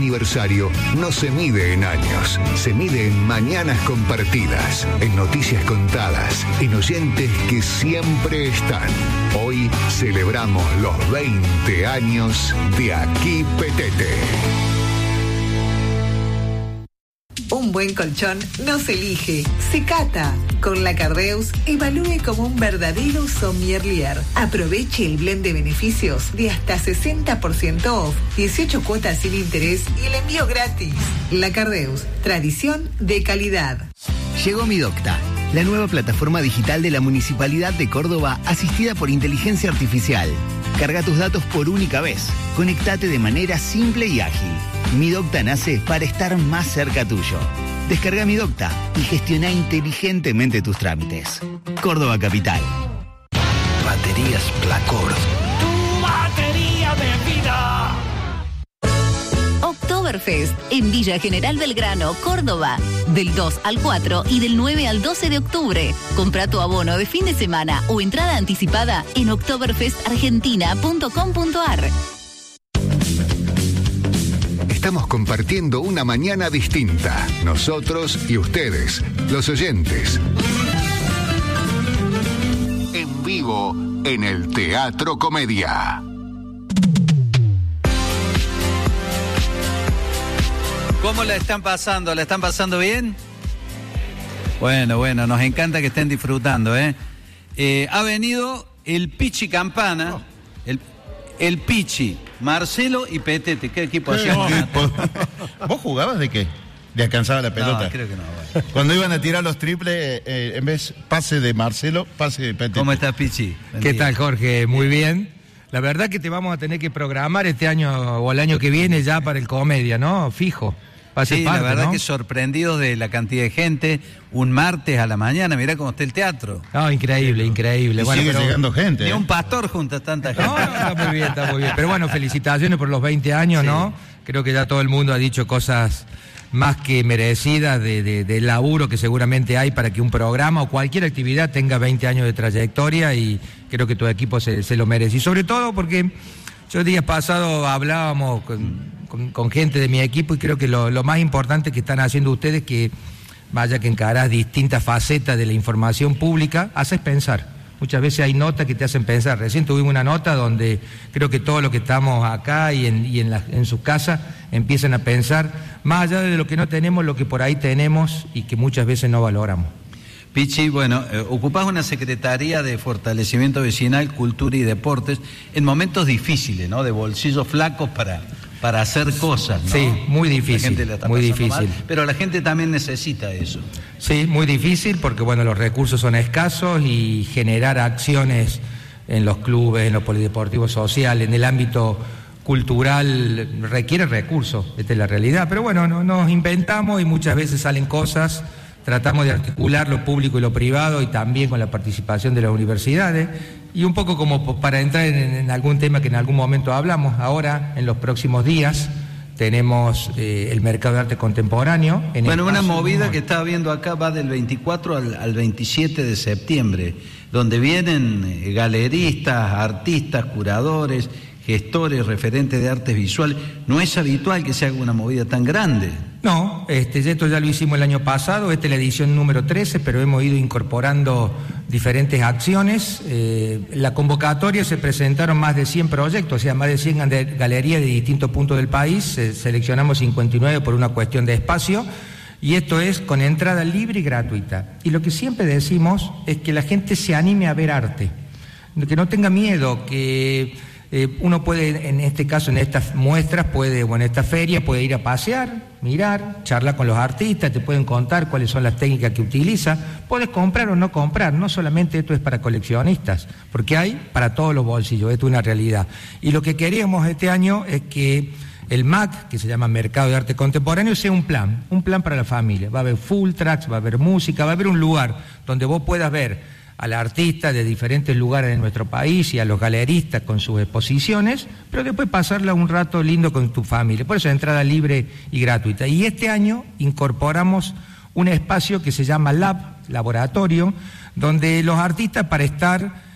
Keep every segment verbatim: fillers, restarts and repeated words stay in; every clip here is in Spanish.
aniversario no se mide en años, se mide en mañanas compartidas, en noticias contadas, en oyentes que siempre están. Hoy celebramos los veinte años de Aquí Petete. Un buen colchón no se elige, se cata. Con la Cardeus, evalúe como un verdadero sommelier. Aproveche el blend de beneficios de hasta sesenta por ciento off, dieciocho cuotas sin interés y el envío gratis. La Cardeus, tradición de calidad. Llegó Mi Docta, la nueva plataforma digital de la Municipalidad de Córdoba, asistida por inteligencia artificial. Carga tus datos por única vez. Conectate de manera simple y ágil. Mi Docta nace para estar más cerca tuyo. Descarga Mi Docta y gestiona inteligentemente tus trámites. Córdoba Capital. Baterías Placor. Tu batería de vida. Oktoberfest en Villa General Belgrano, Córdoba. Del dos al cuatro y del nueve al doce de octubre. Compra tu abono de fin de semana o entrada anticipada en oktoberfest argentina punto com punto ar. Estamos compartiendo una mañana distinta, nosotros y ustedes, los oyentes. En vivo, en el Teatro Comedia. ¿Cómo la están pasando? ¿La están pasando bien? Bueno, bueno, nos encanta que estén disfrutando, ¿eh? eh ha venido el Pichi Campana, el, el Pichi, Marcelo y Petete. ¿Qué equipo hacían? ¿Vos jugabas de qué? ¿De alcanzaba la pelota? No, creo que no. Bueno. Cuando iban a tirar los triples, eh, en vez pase de Marcelo, pase de Petete. ¿Cómo estás, Pichi? Buen ¿Qué día. tal, Jorge? Muy bien. La verdad que te vamos a tener que programar este año o el año que viene ya para el Comedia, ¿no? Fijo. Sí, parte, la verdad, ¿no? Que es sorprendidos de la cantidad de gente, un martes a la mañana, mirá cómo está el teatro. No, increíble, increíble. Y bueno, sigue pero... llegando gente. Ni ¿eh? un pastor junta tanta gente. No, no, está muy bien, está muy bien. Pero bueno, felicitaciones por los veinte años, sí. ¿No? Creo que ya todo el mundo ha dicho cosas más que merecidas de, de, de laburo que seguramente hay para que un programa o cualquier actividad tenga veinte años de trayectoria, y creo que tu equipo se, se lo merece. Y sobre todo porque yo el día pasado hablábamos con, con, con gente de mi equipo, y creo que lo, lo más importante que están haciendo ustedes, que vaya que encarás distintas facetas de la información pública, haces pensar. Muchas veces hay notas que te hacen pensar. Recién tuvimos una nota donde creo que todos los que estamos acá y en, y en, la, en sus casas empiezan a pensar, más allá de lo que no tenemos, lo que por ahí tenemos y que muchas veces no valoramos. Pichi, bueno, eh, ocupás una Secretaría de Fortalecimiento Vecinal, Cultura y Deportes en momentos difíciles, ¿no? De bolsillos flacos para, para hacer cosas, ¿no? Sí, muy difícil, la gente la está muy pasando difícil. mal, pero la gente también necesita eso. Sí, muy difícil porque, bueno, los recursos son escasos y generar acciones en los clubes, en los polideportivos sociales, en el ámbito cultural requiere recursos, esta es la realidad. Pero bueno, no, nos inventamos y muchas veces salen cosas. Tratamos de articular lo público y lo privado, y también con la participación de las universidades, y un poco como para entrar en, en algún tema que en algún momento hablamos. Ahora, en los próximos días, tenemos eh, el mercado de arte contemporáneo. En bueno, una movida humor. que estaba viendo acá va del veinticuatro al, al veintisiete de septiembre, donde vienen eh, galeristas, artistas, curadores, gestores, referentes de artes visuales. No es habitual que se haga una movida tan grande. No, este, esto ya lo hicimos el año pasado, esta es la edición número trece, pero hemos ido incorporando diferentes acciones. Eh, la convocatoria se presentaron más de cien proyectos, o sea, más de cien galerías de distintos puntos del país, eh, seleccionamos cincuenta y nueve por una cuestión de espacio, y esto es con entrada libre y gratuita. Y lo que siempre decimos es que la gente se anime a ver arte, que no tenga miedo, que... Eh, uno puede, en este caso, en estas muestras, puede, o en esta feria, puede ir a pasear, mirar, charlar con los artistas, te pueden contar cuáles son las técnicas que utiliza, puedes comprar o no comprar, no solamente esto es para coleccionistas, porque hay para todos los bolsillos, esto es una realidad. Y lo que queríamos este año es que el M A C, que se llama Mercado de Arte Contemporáneo, sea un plan, un plan para la familia. Va a haber full tracks, va a haber música, va a haber un lugar donde vos puedas ver al artista de diferentes lugares de nuestro país y a los galeristas con sus exposiciones, pero después pasarla un rato lindo con tu familia. Por eso entrada libre y gratuita. Y este año incorporamos un espacio que se llama Lab, laboratorio, donde los artistas, para estar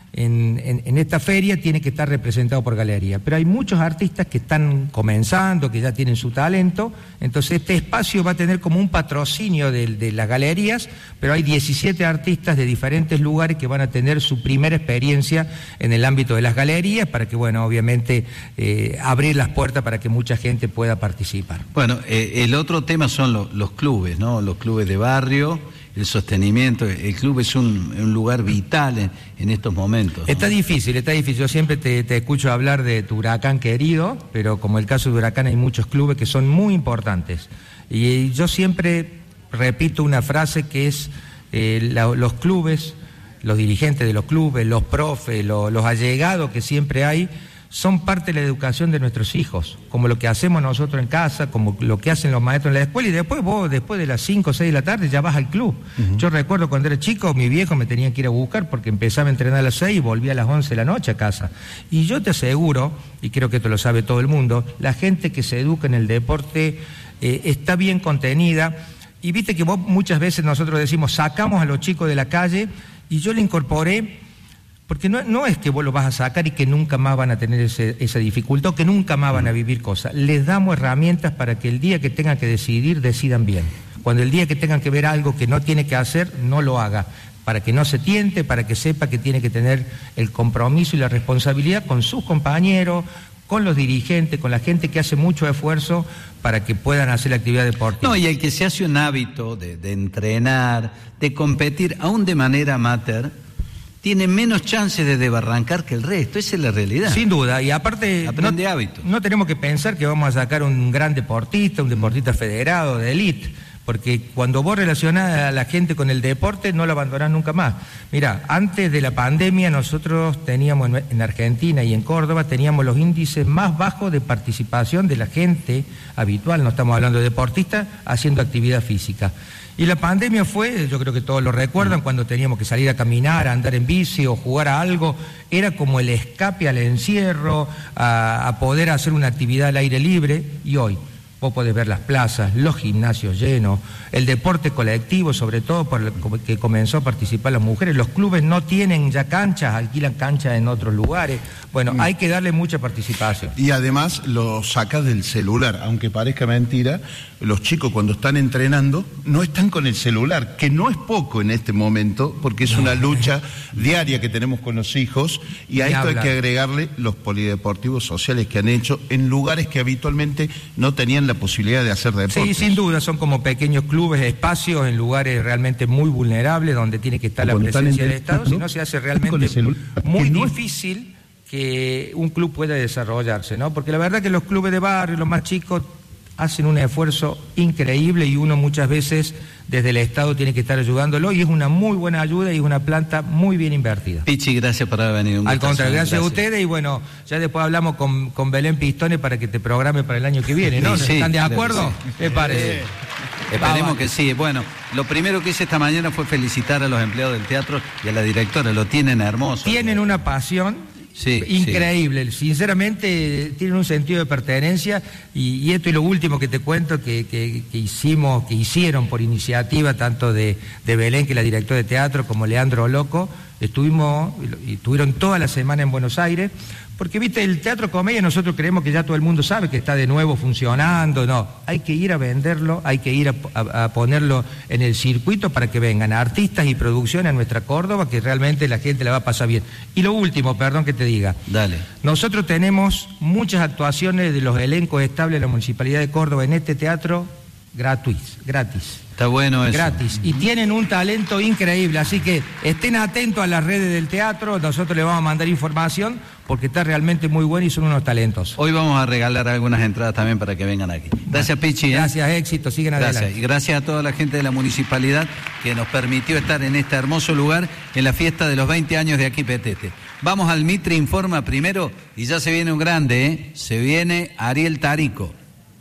en, en, en esta feria tiene que estar representado por galería. Pero hay muchos artistas que están comenzando, que ya tienen su talento, entonces este espacio va a tener como un patrocinio de, de las galerías, pero hay diecisiete artistas de diferentes lugares que van a tener su primera experiencia en el ámbito de las galerías, para que, bueno, obviamente eh, abrir las puertas para que mucha gente pueda participar. Bueno, eh, el otro tema son lo, los clubes, ¿no? Los clubes de barrio, el sostenimiento. El club es un, un lugar vital en, en estos momentos, ¿no? Está difícil, está difícil. Yo siempre te, te escucho hablar de tu Huracán querido, pero como el caso de Huracán hay muchos clubes que son muy importantes. Y yo siempre repito una frase que es, eh, la, los clubes, los dirigentes de los clubes, los profes, lo, los allegados que siempre hay, son parte de la educación de nuestros hijos, como lo que hacemos nosotros en casa, como lo que hacen los maestros en la escuela, y después vos, después de las cinco o seis de la tarde, ya vas al club. Uh-huh. Yo recuerdo cuando era chico, mi viejo me tenía que ir a buscar porque empezaba a entrenar a las seis y volvía a las once de la noche a casa. Y yo te aseguro, y creo que esto lo sabe todo el mundo, la gente que se educa en el deporte eh, está bien contenida, y viste que vos muchas veces nosotros decimos, sacamos a los chicos de la calle, y yo le incorporé. Porque no, no es que vos lo vas a sacar y que nunca más van a tener ese, esa dificultad, o que nunca más van a vivir cosas. Les damos herramientas para que el día que tengan que decidir, decidan bien. Cuando el día que tengan que ver algo que no tiene que hacer, no lo haga. Para que no se tiente, para que sepa que tiene que tener el compromiso y la responsabilidad con sus compañeros, con los dirigentes, con la gente que hace mucho esfuerzo para que puedan hacer la actividad deportiva. No, y el que se hace un hábito de, de entrenar, de competir, aún de manera amateur, tiene menos chances de desbarrancar que el resto. Esa es la realidad. Sin duda, y aparte aprende no, hábitos. No tenemos que pensar que vamos a sacar un gran deportista, un deportista federado, de élite, porque cuando vos relacionás a la gente con el deporte no lo abandonás nunca más. Mirá, antes de la pandemia nosotros teníamos en Argentina y en Córdoba teníamos los índices más bajos de participación de la gente habitual, no estamos hablando de deportistas, haciendo actividad física. Y la pandemia fue, yo creo que todos lo recuerdan, cuando teníamos que salir a caminar, a andar en bici o jugar a algo, era como el escape al encierro, a, a poder hacer una actividad al aire libre. Y hoy vos podés ver las plazas, los gimnasios llenos, el deporte colectivo, sobre todo por el que comenzó a participar las mujeres. Los clubes no tienen ya canchas, alquilan canchas en otros lugares. Bueno, hay que darle mucha participación. Y además lo sacas del celular, aunque parezca mentira, los chicos cuando están entrenando no están con el celular, que no es poco en este momento, porque es una lucha diaria que tenemos con los hijos, y a esto hay que agregarle los polideportivos sociales que han hecho en lugares que habitualmente no tenían la posibilidad de hacer deporte. Sí, sin duda, son como pequeños clubes, espacios en lugares realmente muy vulnerables, donde tiene que estar la presencia del Estado, si no se hace realmente muy difícil que un club pueda desarrollarse, ¿no? Porque la verdad que los clubes de barrio, los más chicos, hacen un esfuerzo increíble y uno muchas veces desde el Estado tiene que estar ayudándolo, y es una muy buena ayuda y es una planta muy bien invertida. Pichi, gracias por haber venido. Al contrario, gracias, gracias a ustedes, y bueno, ya después hablamos con, con Belén Pistones para que te programe para el año que viene, ¿no? Sí, ¿Están de acuerdo? Sí. ¿Qué parece? Eh, esperemos que sí. Bueno, lo primero que hice esta mañana fue felicitar a los empleados del teatro y a la directora, lo tienen hermoso. Tienen una pasión. Sí, increíble, sí. Sinceramente tienen un sentido de pertenencia, y, y esto y lo último que te cuento que, que, que hicimos, que hicieron por iniciativa tanto de, de Belén, que es la directora de teatro, como Leandro Loco, estuvimos y estuvieron toda la semana en Buenos Aires, porque viste, el teatro comedia nosotros creemos que ya todo el mundo sabe que está de nuevo funcionando. No, hay que ir a venderlo, hay que ir a, a, a ponerlo en el circuito para que vengan artistas y producciones a nuestra Córdoba, que realmente la gente la va a pasar bien. Y lo último, perdón que te diga, dale. Nosotros tenemos muchas actuaciones de los elencos estables de la Municipalidad de Córdoba en este teatro gratis, gratis. Está bueno eso. Gratis. Y tienen un talento increíble, así que estén atentos a las redes del teatro, nosotros les vamos a mandar información porque está realmente muy bueno y son unos talentos. Hoy vamos a regalar algunas entradas también para que vengan aquí. Gracias, Pichi. ¿eh? Gracias, éxito, siguen adelante. Gracias. Y gracias a toda la gente de la municipalidad que nos permitió estar en este hermoso lugar en la fiesta de los veinte años de Aquí Petete. Vamos al Mitre Informa primero y ya se viene un grande, ¿eh? Se viene Ariel Tarico.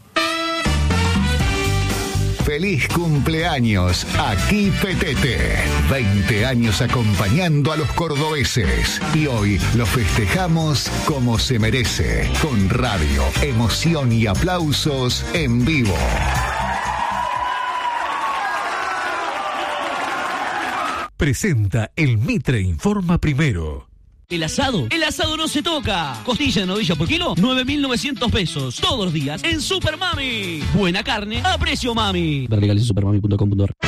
Feliz cumpleaños, Aquí Petete. veinte años acompañando a los cordobeses. Y hoy lo festejamos como se merece. Con radio, emoción y aplausos en vivo. Presenta el Mitre Informa primero. El asado, el asado no se toca. Costilla de novilla por kilo, nueve mil novecientos pesos. Todos los días en Super Mami. Buena carne a precio mami. Ver legales en supermami punto com punto ar.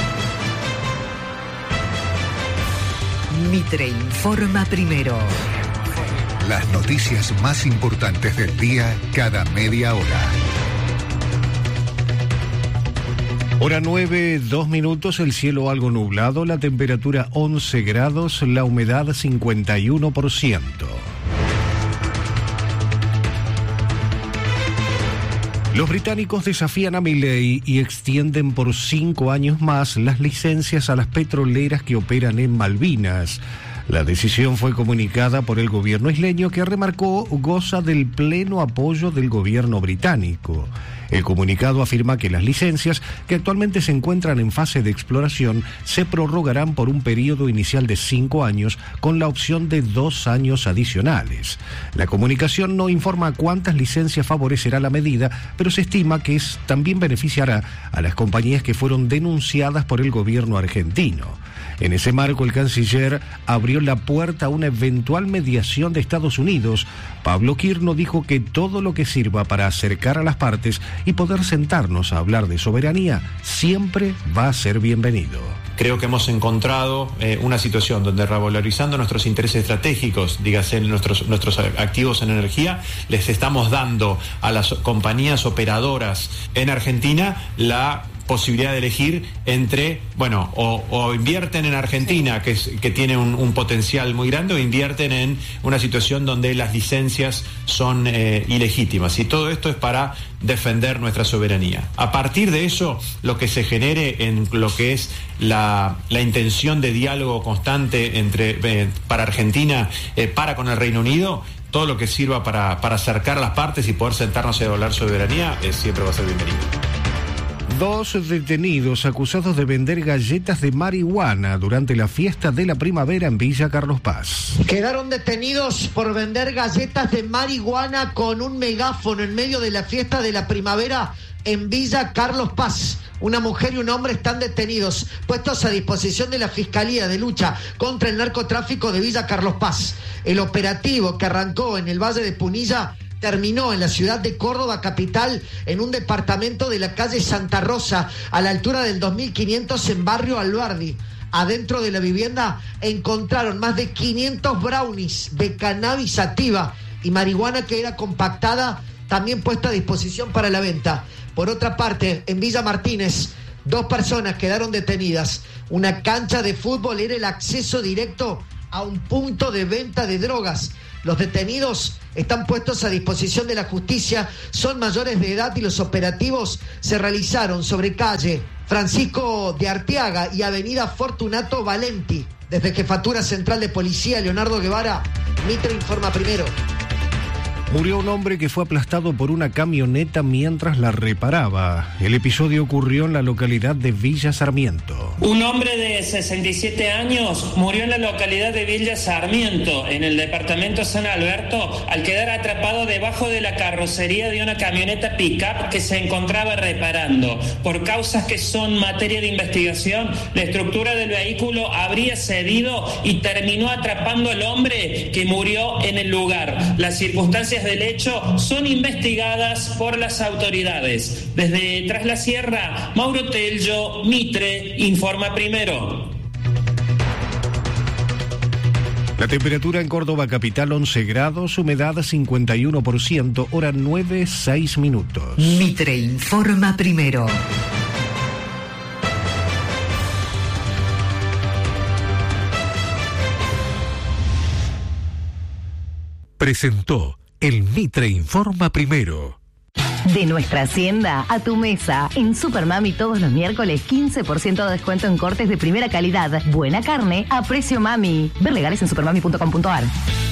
Mitre informa primero. Las noticias más importantes del día cada media hora. Hora nueve, dos minutos, el cielo algo nublado, la temperatura once grados, la humedad cincuenta y uno por ciento. Los británicos desafían a Milei y extienden por cinco años más las licencias a las petroleras que operan en Malvinas. La decisión fue comunicada por el gobierno isleño, que remarcó goza del pleno apoyo del gobierno británico. El comunicado afirma que las licencias, que actualmente se encuentran en fase de exploración, se prorrogarán por un periodo inicial de cinco años con la opción de dos años adicionales. La comunicación no informa cuántas licencias favorecerá la medida, pero se estima que es, también beneficiará a las compañías que fueron denunciadas por el gobierno argentino. En ese marco, el canciller abrió la puerta a una eventual mediación de Estados Unidos. Pablo Quirno dijo que todo lo que sirva para acercar a las partes y poder sentarnos a hablar de soberanía siempre va a ser bienvenido. Creo que hemos encontrado eh, una situación donde, revalorizando nuestros intereses estratégicos, dígase nuestros, nuestros activos en energía, les estamos dando a las compañías operadoras en Argentina la posibilidad de elegir entre, bueno, o, o invierten en Argentina, que, es, que tiene un, un potencial muy grande, o invierten en una situación donde las licencias son eh, ilegítimas. Y todo esto es para defender nuestra soberanía. A partir de eso, lo que se genere en lo que es la, la intención de diálogo constante entre eh, para Argentina, eh, para con el Reino Unido, todo lo que sirva para, para acercar a las partes y poder sentarnos a hablar soberanía, eh, siempre va a ser bienvenido. Dos detenidos acusados de vender galletas de marihuana durante la fiesta de la primavera en Villa Carlos Paz. Quedaron detenidos por vender galletas de marihuana con un megáfono en medio de la fiesta de la primavera en Villa Carlos Paz. Una mujer y un hombre están detenidos, puestos a disposición de la Fiscalía de Lucha contra el Narcotráfico de Villa Carlos Paz. El operativo, que arrancó en el Valle de Punilla, terminó en la ciudad de Córdoba capital, en un departamento de la calle Santa Rosa, a la altura del dos mil quinientos en barrio Albardi. Adentro de la vivienda encontraron más de quinientos brownies de cannabis sativa y marihuana que era compactada, también puesta a disposición para la venta. Por otra parte, en Villa Martínez, dos personas quedaron detenidas. Una cancha de fútbol era el acceso directo a un punto de venta de drogas. Los detenidos están puestos a disposición de la justicia, son mayores de edad y los operativos se realizaron sobre calle Francisco de Arteaga y avenida Fortunato Valenti. Desde Jefatura Central de Policía, Leonardo Guevara, Mitre informa primero. Murió un hombre que fue aplastado por una camioneta mientras la reparaba. El episodio ocurrió en la localidad de Villa Sarmiento. Un hombre de sesenta y siete años murió en la localidad de Villa Sarmiento, en el departamento San Alberto, al quedar atrapado debajo de la carrocería de una camioneta pick-up que se encontraba reparando. Por causas que son materia de investigación, la estructura del vehículo habría cedido y terminó atrapando al hombre, que murió en el lugar. Las circunstancias del hecho son investigadas por las autoridades. Desde Tras la Sierra, Mauro Tello, Mitre, informa primero. La temperatura en Córdoba capital once grados, humedad cincuenta y uno por ciento, hora nueve, seis minutos. Mitre informa primero. Presentó el Mitre informa primero. De nuestra hacienda a tu mesa. En Supermami todos los miércoles quince por ciento de descuento en cortes de primera calidad. Buena carne a precio mami. Ver legales en supermami punto com punto ar.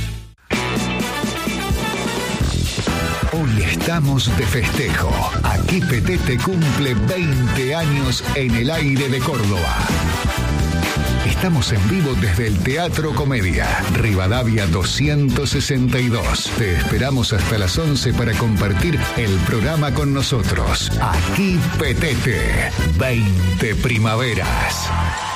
Hoy estamos de festejo. Aquí Petete cumple veinte años en el aire de Córdoba. Estamos en vivo desde el Teatro Comedia, Rivadavia doscientos sesenta y dos. Te esperamos hasta las once para compartir el programa con nosotros. Aquí Petete, veinte primaveras.